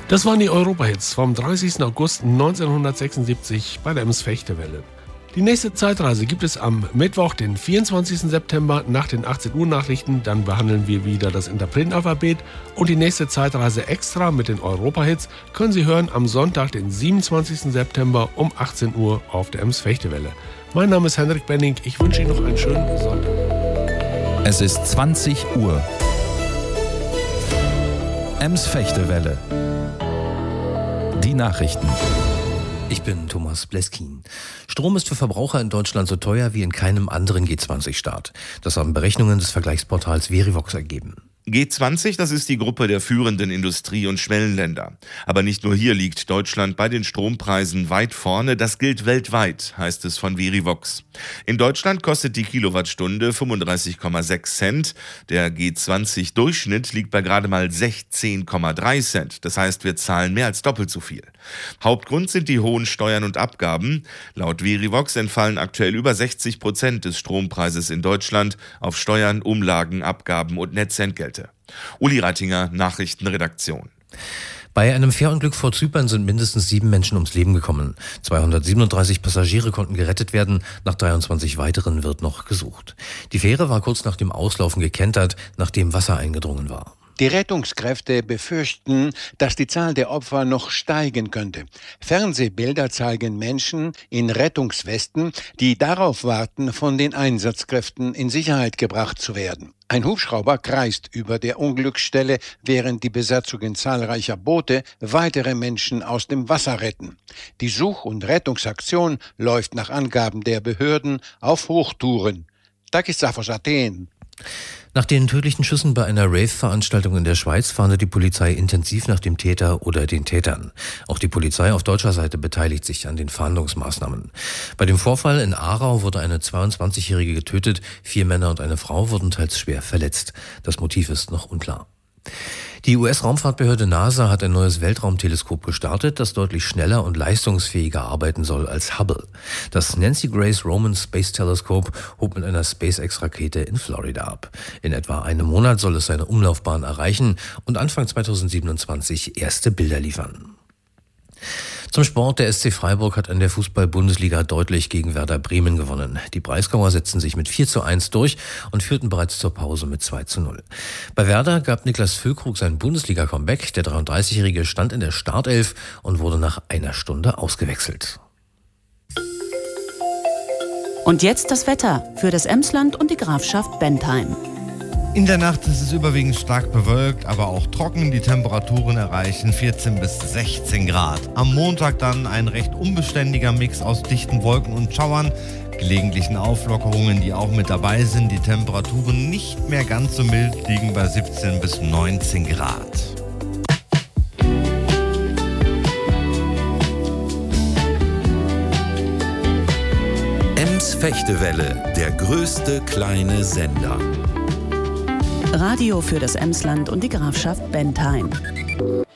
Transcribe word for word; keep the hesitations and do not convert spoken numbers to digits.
Das waren die Europa-Hits vom dreißigsten August neunzehnhundertsechsundsiebzig bei der Ems-Fechte-Welle. Die nächste Zeitreise gibt es am Mittwoch, den vierundzwanzigsten September nach den achtzehn Uhr Nachrichten. Dann behandeln wir wieder das Interpretenalphabet. Und die nächste Zeitreise extra mit den Europa-Hits können Sie hören am Sonntag, den siebenundzwanzigsten September um achtzehn Uhr auf der Ems-Fechte-Welle. Mein Name ist Henrik Benning. Ich wünsche Ihnen noch einen schönen Sonntag. Es ist zwanzig Uhr. Ems-Fechte-Welle. Die Nachrichten. Ich bin Thomas Bleskin. Strom ist für Verbraucher in Deutschland so teuer wie in keinem anderen G zwanzig Staat. Das haben Berechnungen des Vergleichsportals Verivox ergeben. G zwanzig, das ist die Gruppe der führenden Industrie- und Schwellenländer. Aber nicht nur hier liegt Deutschland bei den Strompreisen weit vorne, das gilt weltweit, heißt es von Verivox. In Deutschland kostet die Kilowattstunde fünfunddreißig Komma sechs Cent, der G zwanzig Durchschnitt liegt bei gerade mal sechzehn Komma drei Cent, das heißt, wir zahlen mehr als doppelt so viel. Hauptgrund sind die hohen Steuern und Abgaben. Laut Verivox entfallen aktuell über sechzig Prozent des Strompreises in Deutschland auf Steuern, Umlagen, Abgaben und Netzentgelte. Uli Reitinger, Nachrichtenredaktion. Bei einem Fährunglück vor Zypern sind mindestens sieben Menschen ums Leben gekommen. zweihundertsiebenunddreißig Passagiere konnten gerettet werden, nach dreiundzwanzig weiteren wird noch gesucht. Die Fähre war kurz nach dem Auslaufen gekentert, nachdem Wasser eingedrungen war. Die Rettungskräfte befürchten, dass die Zahl der Opfer noch steigen könnte. Fernsehbilder zeigen Menschen in Rettungswesten, die darauf warten, von den Einsatzkräften in Sicherheit gebracht zu werden. Ein Hubschrauber kreist über der Unglücksstelle, während die Besatzungen zahlreicher Boote weitere Menschen aus dem Wasser retten. Die Such- und Rettungsaktion läuft nach Angaben der Behörden auf Hochtouren. Takis Safos, Athen. Nach den tödlichen Schüssen bei einer Rave-Veranstaltung in der Schweiz fahndet die Polizei intensiv nach dem Täter oder den Tätern. Auch die Polizei auf deutscher Seite beteiligt sich an den Fahndungsmaßnahmen. Bei dem Vorfall in Aarau wurde eine zweiundzwanzigjährige getötet, vier Männer und eine Frau wurden teils schwer verletzt. Das Motiv ist noch unklar. Die U S-Raumfahrtbehörde NASA hat ein neues Weltraumteleskop gestartet, das deutlich schneller und leistungsfähiger arbeiten soll als Hubble. Das Nancy Grace Roman Space Telescope hob mit einer SpaceX-Rakete in Florida ab. In etwa einem Monat soll es seine Umlaufbahn erreichen und Anfang zweitausendsiebenundzwanzig erste Bilder liefern. Zum Sport, der S C Freiburg hat in der Fußball-Bundesliga deutlich gegen Werder Bremen gewonnen. Die Breisgauer setzten sich mit vier zu eins durch und führten bereits zur Pause mit zwei zu null. Bei Werder gab Niklas Füllkrug sein Bundesliga-Comeback. Der dreiunddreißigjährige stand in der Startelf und wurde nach einer Stunde ausgewechselt. Und jetzt das Wetter für das Emsland und die Grafschaft Bentheim. In der Nacht ist es überwiegend stark bewölkt, aber auch trocken. Die Temperaturen erreichen vierzehn bis sechzehn Grad. Am Montag dann ein recht unbeständiger Mix aus dichten Wolken und Schauern, gelegentlichen Auflockerungen, die auch mit dabei sind. Die Temperaturen nicht mehr ganz so mild, liegen bei siebzehn bis neunzehn Grad. Ems-Fechte-Welle, der größte kleine Sender. Radio für das Emsland und die Grafschaft Bentheim.